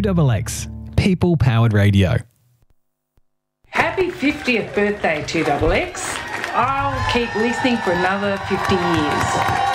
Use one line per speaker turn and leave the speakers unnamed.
2XX, people powered radio.
Happy 50th birthday, 2XX. I'll keep listening for another 50 years.